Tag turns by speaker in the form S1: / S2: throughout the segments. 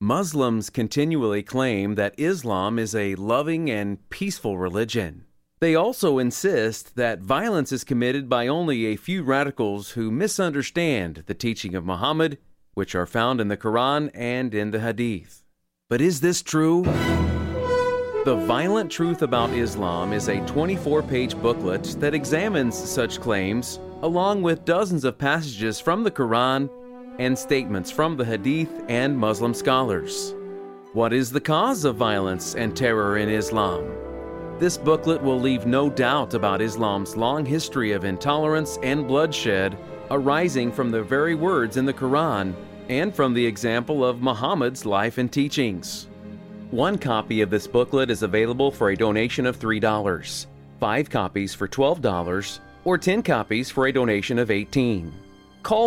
S1: Muslims continually claim that Islam is a loving and peaceful religion. They also insist that violence is committed by only a few radicals who misunderstand the teaching of Muhammad, which are found in the Quran and in the Hadith. But is this true? The Violent Truth About Islam is a 24-page booklet that examines such claims, along with dozens of passages from the Quran and statements from the Hadith and Muslim scholars. What is the cause of violence and terror in Islam? This booklet will leave no doubt about Islam's long history of intolerance and bloodshed arising from the very words in the Quran and from the example of Muhammad's life and teachings. One copy of this booklet is available for a donation of $3, 5 copies for $12, or 10 copies for a donation of $18. Call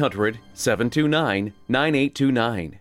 S1: 1-800-729-9829.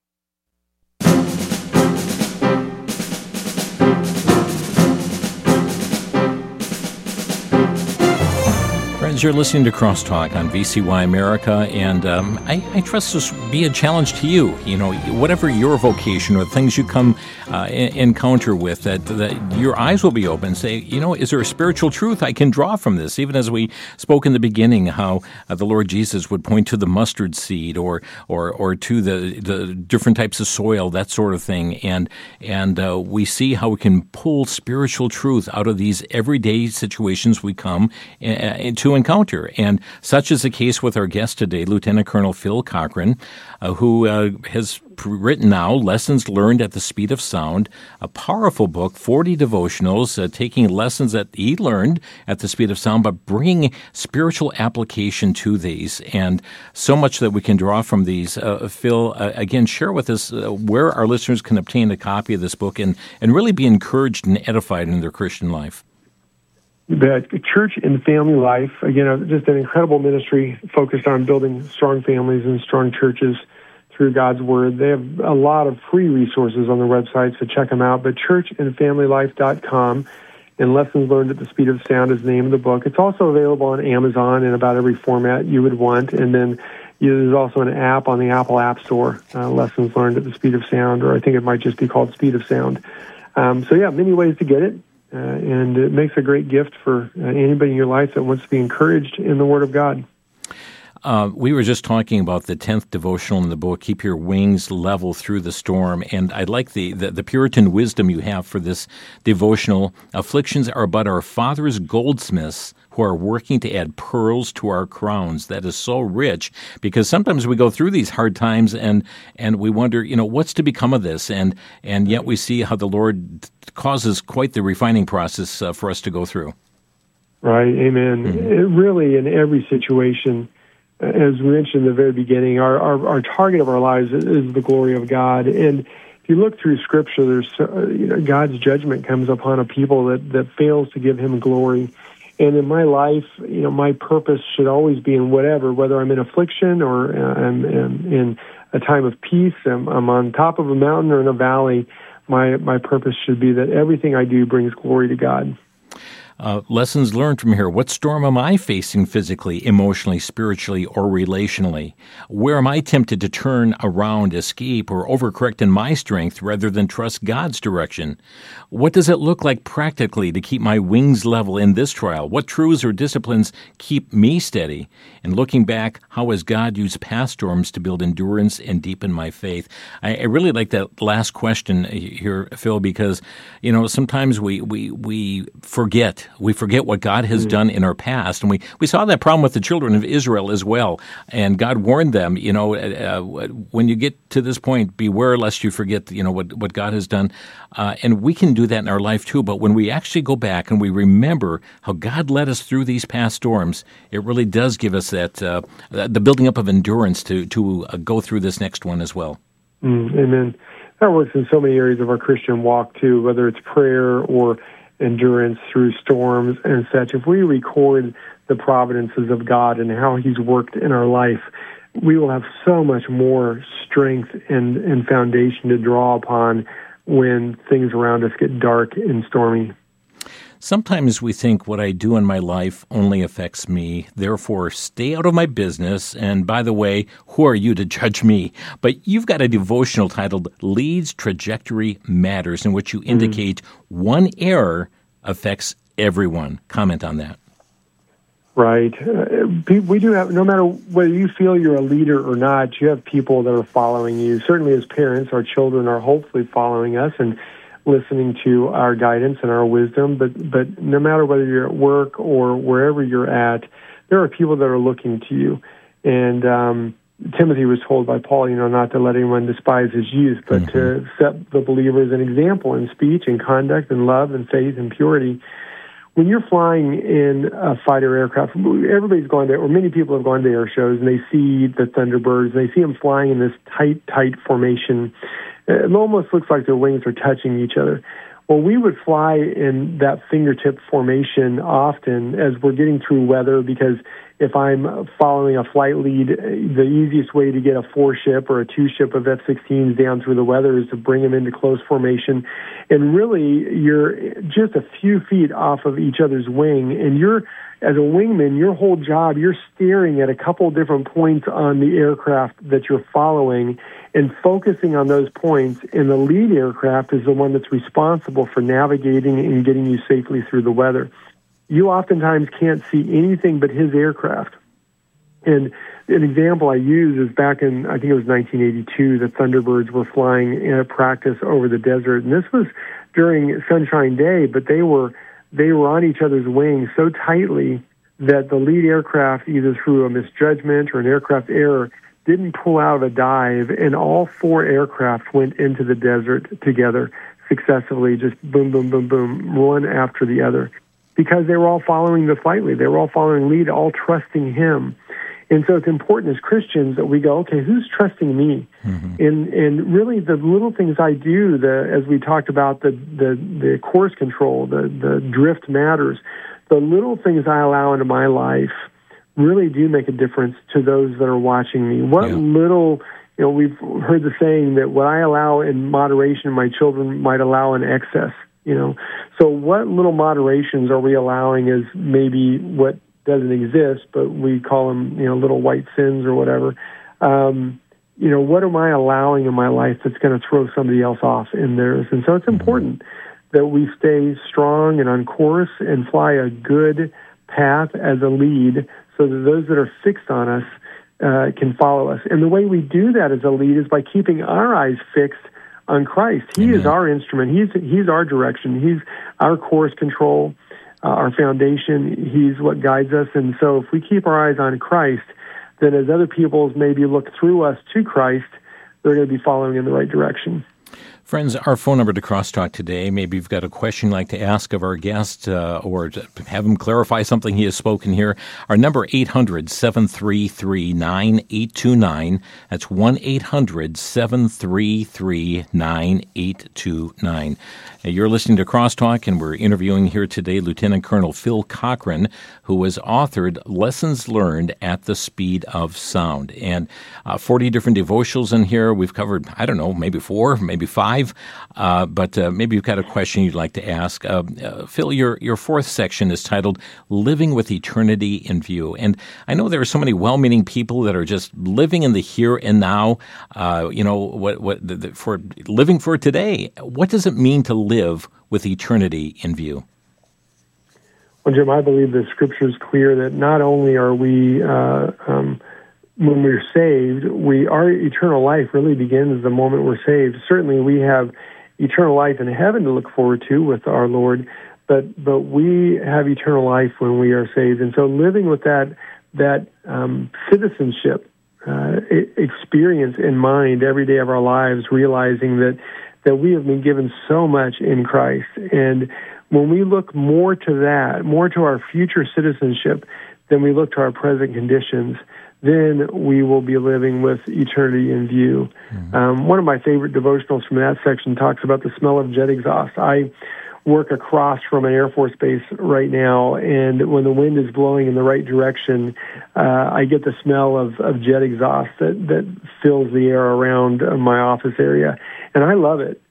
S2: Friends, you're listening to Crosstalk on VCY America, and I trust this will be a challenge to you. You know, whatever your vocation or things you come encounter with, that your eyes will be open and say, you know, is there a spiritual truth I can draw from this? Even as we spoke in the beginning, how the Lord Jesus would point to the mustard seed or to the different types of soil, that sort of thing, and we see how we can pull spiritual truth out of these everyday situations we come to encounter. And such is the case with our guest today, Lieutenant Colonel Phil Cochran, who has written now Lessons Learned at the Speed of Sound, a powerful book, 40 devotionals, taking lessons that he learned at the speed of sound, but bringing spiritual application to these, and so much that we can draw from these. Phil, again, share with us where our listeners can obtain a copy of this book and really be encouraged and edified in their Christian life.
S3: The Church and Family Life, again, just an incredible ministry focused on building strong families and strong churches through God's Word. They have a lot of free resources on their website, so check them out. But churchandfamilylife.com, and Lessons Learned at the Speed of Sound is the name of the book. It's also available on Amazon in about every format you would want. And then there's also an app on the Apple App Store, Lessons Learned at the Speed of Sound, or I think it might just be called Speed of Sound. Many ways to get it. And it makes a great gift for anybody in your life that wants to be encouraged in the Word of God.
S2: We were just talking about the 10th devotional in the book, Keep Your Wings Level Through the Storm, and I like the Puritan wisdom you have for this devotional. Afflictions are but our Father's goldsmiths who are working to add pearls to our crowns. That is so rich, because sometimes we go through these hard times and we wonder, what's to become of this, and yet we see how the Lord causes quite the refining process for us to go through.
S3: Right, amen. Mm-hmm. It really, in every situation, as we mentioned in the very beginning, our target of our lives is the glory of God. And if you look through Scripture, there's God's judgment comes upon a people that fails to give Him glory. And in my life, my purpose should always be in whether I'm in affliction or I'm in a time of peace, I'm on top of a mountain or in a valley. My purpose should be that everything I do brings glory to God.
S2: Lessons learned from here. What storm am I facing physically, emotionally, spiritually, or relationally? Where am I tempted to turn around, escape, or overcorrect in my strength rather than trust God's direction? What does it look like practically to keep my wings level in this trial? What truths or disciplines keep me steady? And looking back, how has God used past storms to build endurance and deepen my faith? I really like that last question here, Phil, because, sometimes we forget. We forget what God has done in our past. And we saw that problem with the children of Israel as well. And God warned them, when you get to this point, beware lest you forget, what God has done. And we can do that in our life too. But when we actually go back and we remember how God led us through these past storms, it really does give us that, the building up of endurance to go through this next one as well.
S3: Amen. That works in so many areas of our Christian walk too, whether it's prayer or endurance through storms and such. If we record the providences of God and how He's worked in our life, we will have so much more strength and foundation to draw upon when things around us get dark and stormy.
S2: Sometimes we think what I do in my life only affects me, therefore stay out of my business, and by the way, who are you to judge me? But you've got a devotional titled Lead's Trajectory Matters, in which you indicate one error affects everyone. Comment on that.
S3: Right. We do have, no matter whether you feel you're a leader or not, you have people that are following you. Certainly as parents, our children are hopefully following us and listening to our guidance and our wisdom. But no matter whether you're at work or wherever you're at, there are people that are looking to you. And Timothy was told by Paul, not to let anyone despise his youth, but to set the believer as an example in speech and conduct and love and faith and purity. When you're flying in a fighter aircraft, everybody's gone there, or many people have gone to air shows, and they see the Thunderbirds, and they see them flying in this tight formation. It almost looks like their wings are touching each other. Well, we would fly in that fingertip formation often as we're getting through weather, because if I'm following a flight lead, the easiest way to get a 4-ship or a 2-ship of F-16s down through the weather is to bring them into close formation. And really, you're just a few feet off of each other's wing, and you're, as a wingman, your whole job, you're staring at a couple different points on the aircraft that you're following and focusing on those points. And the lead aircraft is the one that's responsible for navigating and getting you safely through the weather. You oftentimes can't see anything but his aircraft. And an example I use is back in, I think it was 1982, the Thunderbirds were flying in a practice over the desert. And this was during Sunshine Day, but they were on each other's wings so tightly that the lead aircraft, either through a misjudgment or an aircraft error, didn't pull out of a dive, and all 4 aircraft went into the desert together successively, just boom, boom, boom, boom, one after the other, because they were all following the flight lead. They were all following lead, all trusting him. And so it's important as Christians that we go, okay, who's trusting me? And really the little things I do, as we talked about the course control, the drift matters, the little things I allow into my life really do make a difference to those that are watching me. What little, we've heard the saying that what I allow in moderation, my children might allow in excess. So what little moderations are we allowing as maybe what doesn't exist, but we call them, little white sins or whatever. What am I allowing in my life that's going to throw somebody else off in theirs? And so it's important that we stay strong and on course and fly a good path as a lead so that those that are fixed on us can follow us. And the way we do that as a lead is by keeping our eyes fixed on Christ. He is our instrument. He's our direction. He's our course control, our foundation. He's what guides us. And so if we keep our eyes on Christ, then as other people maybe look through us to Christ, they're going to be following in the right direction.
S2: Friends, our phone number to Crosstalk today, maybe you've got a question you'd like to ask of our guest or to have him clarify something he has spoken here. Our number, 800-733-9829. That's 1-800-733-9829. You're listening to Crosstalk, and we're interviewing here today Lieutenant Colonel Phil Cochran, who has authored Lessons Learned at the Speed of Sound. And 40 different devotionals in here. We've covered, maybe 4, maybe 5, but maybe you've got a question you'd like to ask. Phil, your fourth section is titled Living with Eternity in View. And I know there are so many well-meaning people that are just living in the here and now, for living for today. What does it mean to live with eternity in view?
S3: Well, Jim, I believe the Scripture is clear that not only are we, when we're saved, our eternal life really begins the moment we're saved. Certainly, we have eternal life in heaven to look forward to with our Lord, but we have eternal life when we are saved. And so, living with that citizenship experience in mind every day of our lives, realizing that we have been given so much in Christ. And when we look more to that, more to our future citizenship than we look to our present conditions, then we will be living with eternity in view. One of my favorite devotionals from that section talks about the smell of jet exhaust. I work across from an Air Force base right now, and when the wind is blowing in the right direction, I get the smell of jet exhaust that fills the air around my office area. And I love it.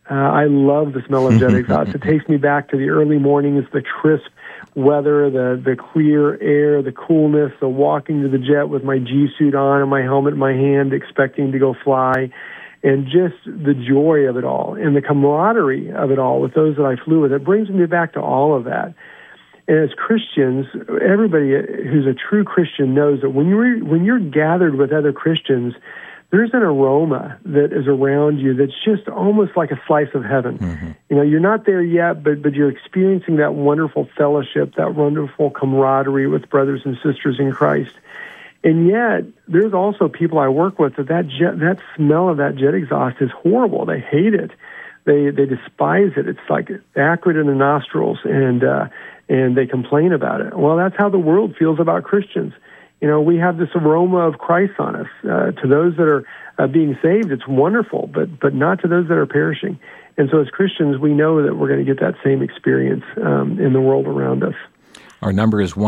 S3: I love the smell of jet exhaust. It takes me back to the early mornings, the crisp weather, the clear air, the coolness, the walking to the jet with my G suit on and my helmet in my hand, expecting to go fly, and just the joy of it all and the camaraderie of it all with those that I flew with. It brings me back to all of that. And as Christians, everybody who's a true Christian knows that when you're gathered with other Christians, there's an aroma that is around you that's just almost like a slice of heaven. Mm-hmm. You know, you're not there yet, but you're experiencing that wonderful fellowship, that wonderful camaraderie with brothers and sisters in Christ. And yet, there's also people I work with that smell of that jet exhaust is horrible. They hate it. They despise it. It's like acrid in the nostrils, and they complain about it. Well, that's how the world feels about Christians. You know, we have this aroma of Christ on us. To those that are being saved, it's wonderful, but not to those that are perishing. And so as Christians, we know that we're going to get that same experience in the world around us.
S2: Our number is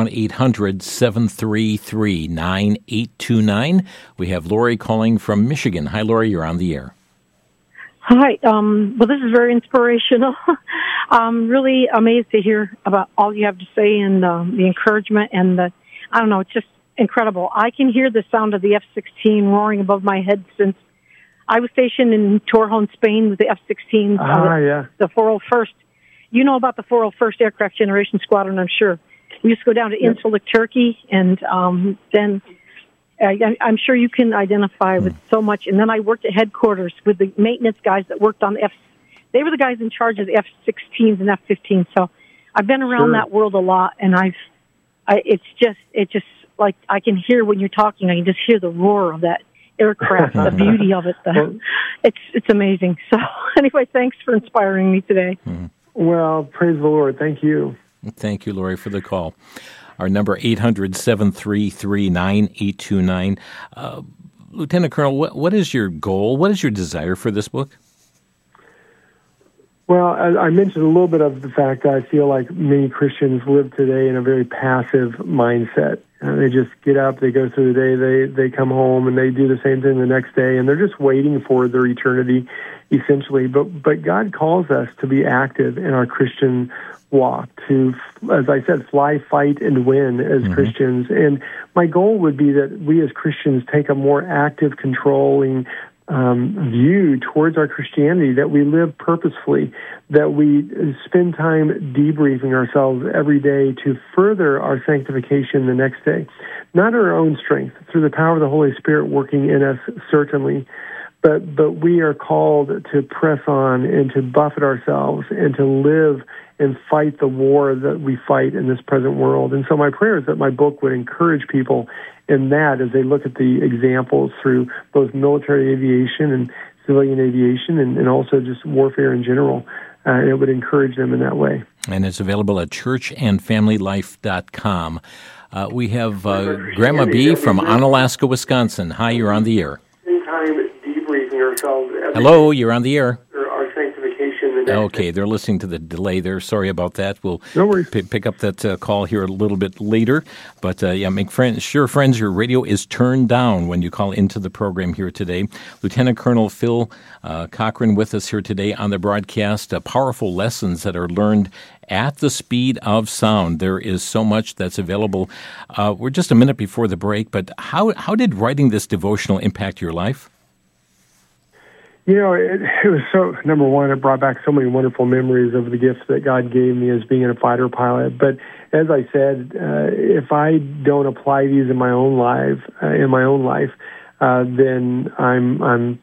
S2: 1-800-733-9829. We have Lori calling from Michigan. Hi, Lori, you're on the air.
S4: Hi. Well, this is very inspirational. I'm really amazed to hear about all you have to say and the encouragement and it's just incredible. I can hear the sound of the F-16 roaring above my head since I was stationed in Torrejon, Spain with the F-16, the 401st. You know about the 401st Aircraft Generation Squadron, I'm sure. We used to go down to Incirlik, Turkey, and then I'm sure you can identify with so much. And then I worked at headquarters with the maintenance guys that worked on they were the guys in charge of the F-16s and F-15s. So I've been around that world a lot, and it's just like I can hear when you're talking. I can just hear the roar of that aircraft, the beauty of it. It's amazing. So anyway, thanks for inspiring me today.
S3: Well, praise the Lord. Thank you.
S2: Thank you, Lori, for the call. Our number 800-733-9829. Lieutenant Colonel, what is your goal? What is your desire for this book?
S3: Well, I mentioned a little bit of the fact that I feel like many Christians live today in a very passive mindset. They just get up, they go through the day, they come home, and they do the same thing the next day, and they're just waiting for their eternity, essentially. But God calls us to be active in our Christian walk, to, as I said, fly, fight, and win as Christians. And my goal would be that we as Christians take a more active, controlling view towards our Christianity, that we live purposefully, that we spend time debriefing ourselves every day to further our sanctification the next day. Not in our own strength, through the power of the Holy Spirit working in us, certainly, but we are called to press on and to buffet ourselves and to live and fight the war that we fight in this present world. And so my prayer is that my book would encourage people in that as they look at the examples through both military aviation and civilian aviation and also just warfare in general. It would encourage them in that way.
S2: And it's available at churchandfamilylife.com. We have Grandma B from Onalaska, Wisconsin. Hi, you're on the air. Hello, you're on the air. Okay, they're listening to the delay there. Sorry about that. We'll pick up that call here a little bit later. But make friends. Your radio is turned down when you call into the program here today. Lieutenant Colonel Phil Cochran with us here today on the broadcast. Powerful lessons that are learned at the speed of sound. There is so much that's available. We're just a minute before the break, but how did writing this devotional impact your life?
S3: You know, it was so, number one, it brought back so many wonderful memories of the gifts that God gave me as being a fighter pilot. But as I said, if I don't apply these in my own life, then I'm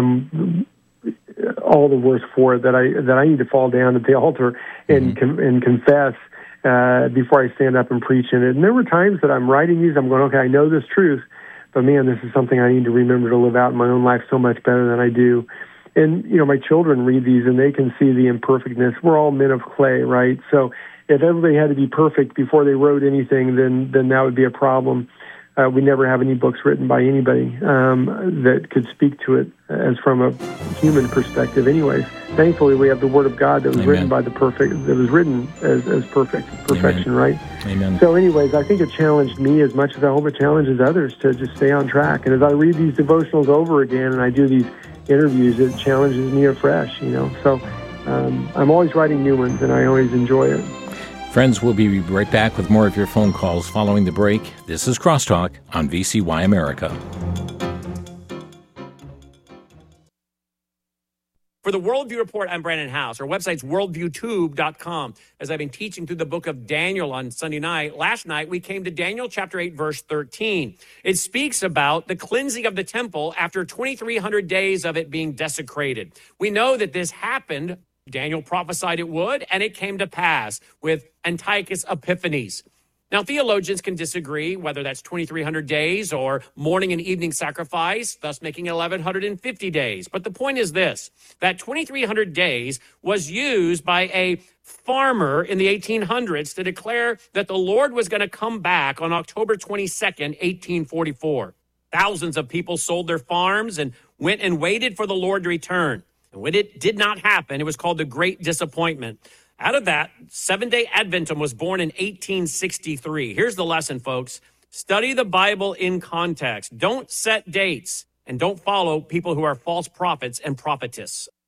S3: all the worse for it. That I need to fall down at the altar and confess before I stand up and preach in it. And there were times that I'm writing these, I'm going, okay, I know this truth. But man, this is something I need to remember to live out in my own life so much better than I do. And, you know, my children read these and they can see the imperfectness. We're all men of clay, right? So if everybody had to be perfect before they wrote anything, then that would be a problem. We never have any books written by anybody that could speak to it as from a human perspective anyways. Thankfully, we have the Word of God that was written by the perfect, that was written as perfection, right?
S2: Amen.
S3: So anyways, I think it challenged me as much as I hope it challenges others to just stay on track. And as I read these devotionals over again and I do these interviews, it challenges me afresh, So I'm always writing new ones, and I always enjoy it.
S2: Friends, we'll be right back with more of your phone calls following the break. This is Crosstalk on VCY America.
S5: For the Worldview Report, I'm Brandon House. Our website's worldviewtube.com. As I've been teaching through the book of Daniel on Sunday night, last night we came to Daniel chapter 8, verse 13. It speaks about the cleansing of the temple after 2,300 days of it being desecrated. We know that this happened. Daniel prophesied it would, and it came to pass with Antiochus Epiphanes. Now, theologians can disagree whether that's 2,300 days or morning and evening sacrifice, thus making 1,150 days. But the point is this, that 2,300 days was used by a farmer in the 1800s to declare that the Lord was going to come back on October 22nd, 1844. Thousands of people sold their farms and went and waited for the Lord to return. And when it did not happen, it was called the Great Disappointment. Out of that, Seventh-day Adventism was born in 1863. Here's the lesson, folks. Study the Bible in context. Don't set dates, and don't follow people who are false prophets and prophetess.